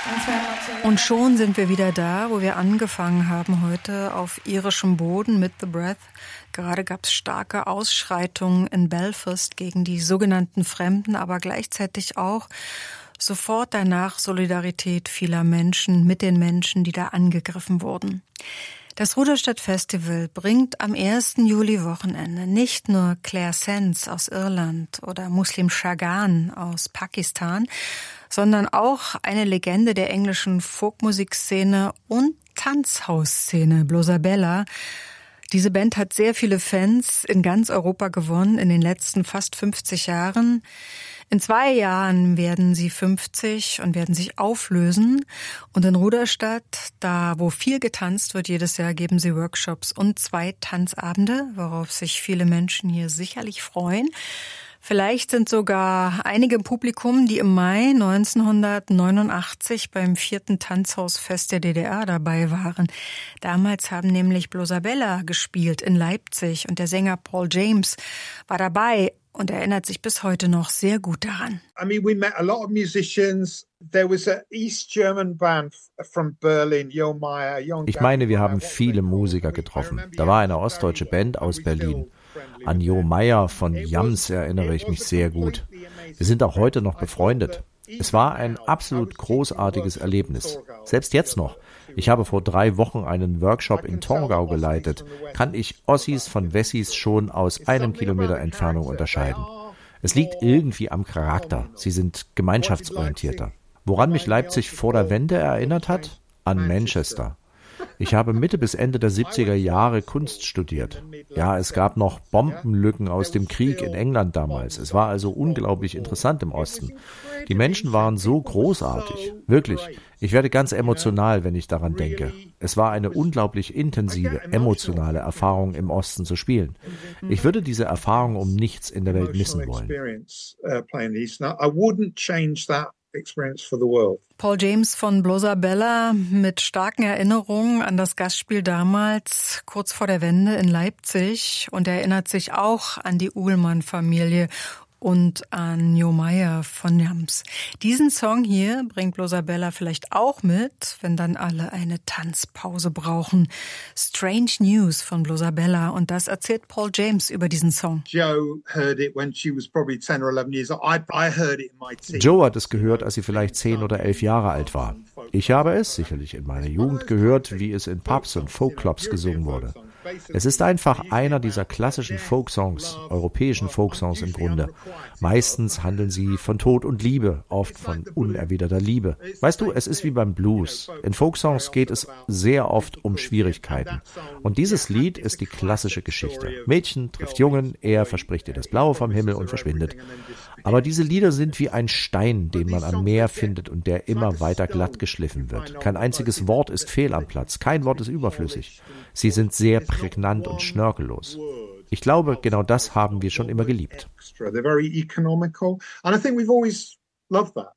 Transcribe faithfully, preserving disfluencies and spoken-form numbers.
Und schon sind wir wieder da, wo wir angefangen haben heute, auf irischem Boden mit The Breath. Gerade gab es starke Ausschreitungen in Belfast gegen die sogenannten Fremden, aber gleichzeitig auch sofort danach Solidarität vieler Menschen mit den Menschen, die da angegriffen wurden. Das Ruderstadt-Festival bringt am ersten Juli-Wochenende nicht nur Claire Sands aus Irland oder Muslim Shagan aus Pakistan, sondern auch eine Legende der englischen Folkmusikszene und Tanzhausszene, Blosabella. Diese Band hat sehr viele Fans in ganz Europa gewonnen in den letzten fast fünfzig Jahren. In zwei Jahren werden sie fünfzig und werden sich auflösen. Und in Ruderstadt, da wo viel getanzt wird jedes Jahr, geben sie Workshops und zwei Tanzabende, worauf sich viele Menschen hier sicherlich freuen. Vielleicht sind sogar einige im Publikum, die im Mai neunzehnhundertneunundachtzig beim vierten Tanzhausfest der D D R dabei waren. Damals haben nämlich Blosabella gespielt in Leipzig und der Sänger Paul James war dabei und erinnert sich bis heute noch sehr gut daran. I mean, we met a lot of musicians. There was an East German band from Berlin, Jo Meyer. Ich meine, wir haben viele Musiker getroffen. Da war eine ostdeutsche Band aus Berlin. An Jo Meyer von Jams erinnere ich mich sehr gut. Wir sind auch heute noch befreundet. Es war ein absolut großartiges Erlebnis. Selbst jetzt noch. Ich habe vor drei Wochen einen Workshop in Torgau geleitet. Kann ich Ossis von Wessis schon aus einem Kilometer Entfernung unterscheiden. Es liegt irgendwie am Charakter. Sie sind gemeinschaftsorientierter. Woran mich Leipzig vor der Wende erinnert hat? An Manchester. Ich habe Mitte bis Ende der siebziger Jahre Kunst studiert. Ja, es gab noch Bombenlücken aus dem Krieg in England damals. Es war also unglaublich interessant im Osten. Die Menschen waren so großartig. Wirklich. Ich werde ganz emotional, wenn ich daran denke. Es war eine unglaublich intensive, emotionale Erfahrung, im Osten zu spielen. Ich würde diese Erfahrung um nichts in der Welt missen wollen. Paul James von Blosabella mit starken Erinnerungen an das Gastspiel damals, kurz vor der Wende in Leipzig. Und er erinnert sich auch an die Uhlmann-Familie und an Jo Meyer von Jams. Diesen Song hier bringt Blosabella vielleicht auch mit, wenn dann alle eine Tanzpause brauchen. Strange News von Blosabella, und das erzählt Paul James über diesen Song. Joe heard it when she was probably ten or eleven years old. I, I heard it in my teens. Joe hat es gehört, als sie vielleicht zehn oder elf Jahre alt war. Ich habe es sicherlich in meiner Jugend gehört, wie es in Pubs und Folkclubs gesungen wurde. Es ist einfach einer dieser klassischen Folksongs, europäischen Folksongs im Grunde. Meistens handeln sie von Tod und Liebe, oft von unerwiderter Liebe. Weißt du, es ist wie beim Blues. In Folksongs geht es sehr oft um Schwierigkeiten. Und dieses Lied ist die klassische Geschichte. Mädchen trifft Jungen, er verspricht ihr das Blaue vom Himmel und verschwindet. Aber diese Lieder sind wie ein Stein, den man am Meer findet und der immer weiter glatt geschliffen wird. Kein einziges Wort ist fehl am Platz, kein Wort ist überflüssig. Sie sind sehr prägnant und schnörkellos. Ich glaube, genau das haben wir schon immer geliebt. They're very economical, and I think we've always loved that.